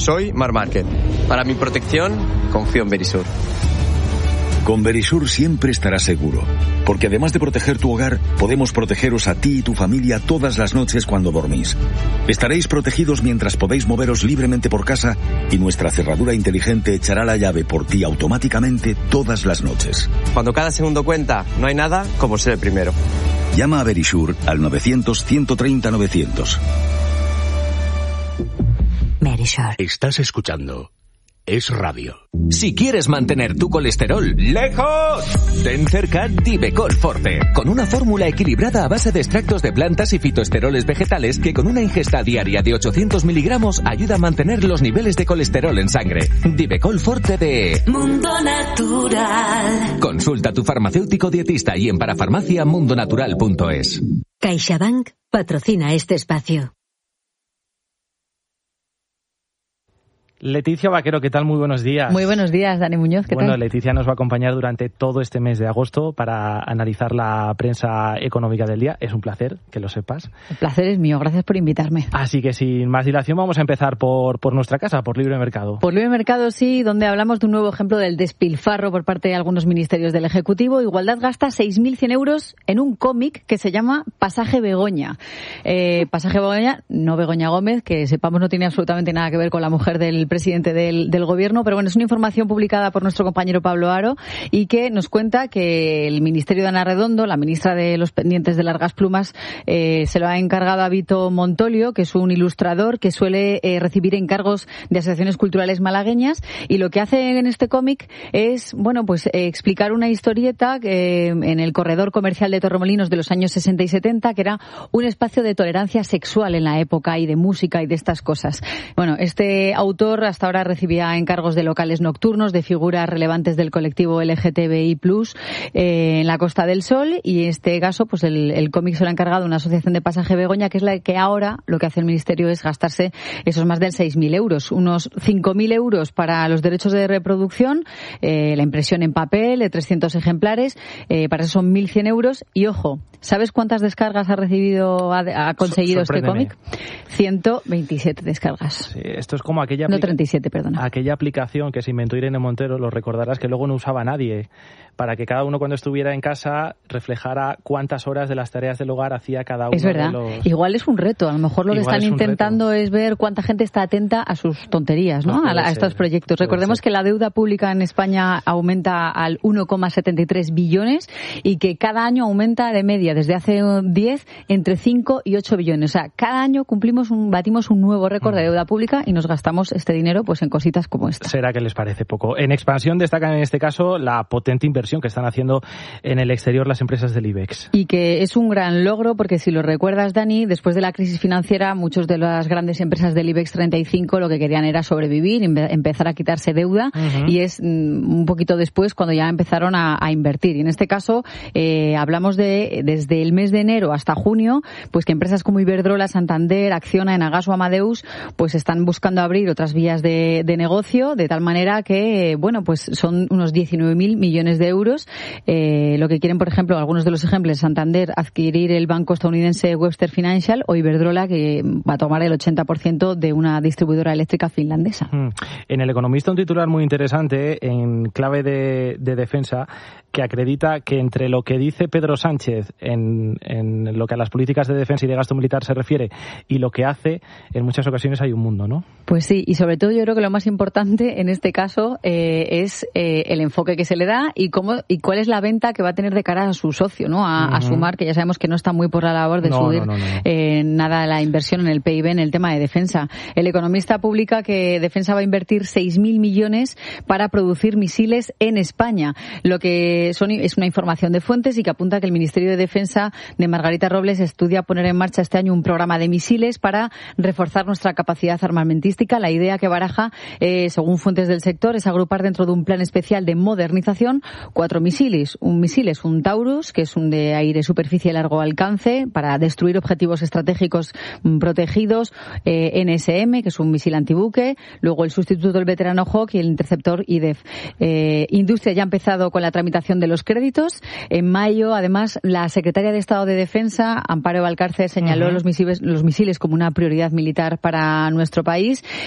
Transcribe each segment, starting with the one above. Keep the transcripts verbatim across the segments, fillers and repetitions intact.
soy Mar Márquez. Para mi protección, confío en Verisur. Con Verisur siempre estarás seguro, porque además de proteger tu hogar, podemos protegeros a ti y tu familia todas las noches cuando dormís. Estaréis protegidos mientras podéis moveros libremente por casa y nuestra cerradura inteligente echará la llave por ti automáticamente todas las noches. Cuando cada segundo cuenta, no hay nada como ser el primero. Llama a Verisur al novecientos, ciento treinta, novecientos. Verisur. Estás escuchando Es Radio. Si quieres mantener tu colesterol lejos, ten cerca Divecol Forte, con una fórmula equilibrada a base de extractos de plantas y fitoesteroles vegetales que con una ingesta diaria de ochocientos miligramos ayuda a mantener los niveles de colesterol en sangre. Divecol Forte de Mundo Natural. Consulta a tu farmacéutico dietista y en parafarmacia mundonatural punto es. CaixaBank patrocina este espacio. Leticia Vaquero, ¿qué tal? Muy buenos días. Muy buenos días, Dani Muñoz, ¿qué bueno, tal? Bueno, Leticia nos va a acompañar durante todo este mes de agosto para analizar la prensa económica del día. Es un placer que lo sepas. El placer es mío, gracias por invitarme. Así que sin más dilación vamos a empezar por, por nuestra casa, por Libre Mercado. Por Libre Mercado, sí, donde hablamos de un nuevo ejemplo del despilfarro por parte de algunos ministerios del Ejecutivo. Igualdad gasta seis mil cien euros en un cómic que se llama Pasaje Begoña. Eh, Pasaje Begoña, no Begoña Gómez, que sepamos no tiene absolutamente nada que ver con la mujer del presidente del, del gobierno, pero bueno, es una información publicada por nuestro compañero Pablo Aro y que nos cuenta que el Ministerio de Ana Redondo, la ministra de los pendientes de largas plumas, eh, se lo ha encargado a Vito Montolio, que es un ilustrador que suele eh, recibir encargos de asociaciones culturales malagueñas, y lo que hace en este cómic es, bueno, pues eh, explicar una historieta que, eh, en el corredor comercial de Torremolinos de los años sesenta y setenta, que era un espacio de tolerancia sexual en la época y de música y de estas cosas. Bueno, este autor hasta ahora recibía encargos de locales nocturnos, de figuras relevantes del colectivo L G T B I plus, eh, en la Costa del Sol, y en este caso pues el, el cómic se lo ha encargado una asociación de Pasaje Begoña, que es la que ahora lo que hace el Ministerio es gastarse esos más de seis mil euros, unos cinco mil euros para los derechos de reproducción, eh, la impresión en papel de trescientos ejemplares, eh, para eso son mil cien euros, y ojo, ¿sabes cuántas descargas ha recibido, ha, ha conseguido este cómic? ciento veintisiete descargas. Sí, esto es como aquella... No, treinta y siete, perdona. Aquella aplicación que se inventó Irene Montero, lo recordarás, que luego no usaba nadie, para que cada uno cuando estuviera en casa reflejara cuántas horas de las tareas del hogar hacía cada uno. Es verdad. De los... Igual es un reto. A lo mejor lo Igual que están intentando reto. es ver cuánta gente está atenta a sus tonterías, ¿no? Pues a, la, a estos ser, proyectos. Recordemos ser. que la deuda pública en España aumenta al uno coma setenta y tres billones y que cada año aumenta de media desde hace diez entre cinco y ocho billones. O sea, cada año cumplimos un, batimos un nuevo récord de deuda pública y nos gastamos este dinero pues en cositas como esta. ¿Será que les parece poco? En expansión destacan en este caso la potente inversión que están haciendo en el exterior las empresas del IBEX. Y que es un gran logro porque, si lo recuerdas, Dani, después de la crisis financiera, muchos de las grandes empresas del IBEX treinta y cinco lo que querían era sobrevivir, empezar a quitarse deuda, uh-huh. y es mm, un poquito después cuando ya empezaron a, a invertir. Y en este caso eh, hablamos de desde el mes de enero hasta junio, pues que empresas como Iberdrola, Santander, Acciona, Enagas o Amadeus pues están buscando abrir otras vías de, de negocio, de tal manera que, bueno, pues son unos diecinueve mil millones de euros. Eh, lo que quieren, por ejemplo, algunos de los ejemplos, Santander adquirir el banco estadounidense Webster Financial, o Iberdrola, que va a tomar el ochenta por ciento de una distribuidora eléctrica finlandesa. En El Economista un titular muy interesante en clave de, de defensa, que acredita que entre lo que dice Pedro Sánchez en, en lo que a las políticas de defensa y de gasto militar se refiere y lo que hace, en muchas ocasiones hay un mundo, ¿no? Pues sí, y sobre todo yo creo que lo más importante en este caso eh, es eh, el enfoque que se le da y cómo y cuál es la venta que va a tener de cara a su socio, ¿no? A, uh-huh. a Sumar, que ya sabemos que no está muy por la labor de no, subir no, no, no. Eh, nada la inversión en el P I B en el tema de defensa. El Economista publica que Defensa va a invertir seis mil millones para producir misiles en España, lo que son, es una información de fuentes y que apunta que el Ministerio de Defensa de Margarita Robles estudia poner en marcha este año un programa de misiles para reforzar nuestra capacidad armamentística. La idea que baraja, eh, según fuentes del sector, es agrupar dentro de un plan especial de modernización cuatro misiles. Un misil es un Taurus, que es un de aire-superficie largo alcance para destruir objetivos estratégicos protegidos, eh, N S M, que es un misil antibuque, luego el sustituto del veterano Hawk y el interceptor I D E F. Eh, Industria ya ha empezado con la tramitación de los créditos. En mayo, además, la secretaria de Estado de Defensa, Amparo Valcárcel, señaló uh-huh. los misiles, los misiles como una prioridad militar para nuestro país, y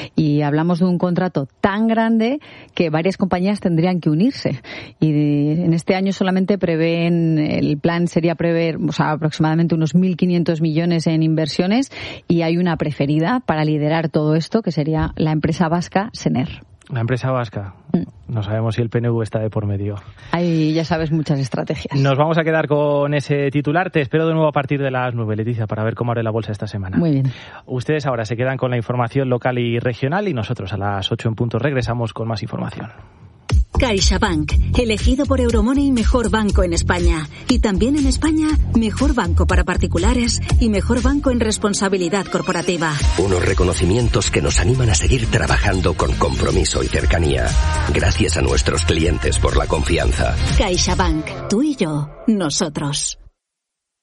hablamos de un contrato tan grande que varias compañías tendrían que unirse. Y en este año solamente prevén, el plan sería prever, o sea, aproximadamente unos mil quinientos millones en inversiones, y hay una preferida para liderar todo esto, que sería la empresa vasca Sener. La empresa vasca. No sabemos si el P N V está de por medio. Hay, ya sabes, muchas estrategias. Nos vamos a quedar con ese titular. Te espero de nuevo a partir de las nueve, Leticia, para ver cómo abre la bolsa esta semana. Muy bien. Ustedes ahora se quedan con la información local y regional, y nosotros a las ocho en punto regresamos con más información. CaixaBank, elegido por Euromoney mejor banco en España. Y también en España, mejor banco para particulares y mejor banco en responsabilidad corporativa. Unos reconocimientos que nos animan a seguir trabajando con compromiso y cercanía. Gracias a nuestros clientes por la confianza. CaixaBank, tú y yo, nosotros.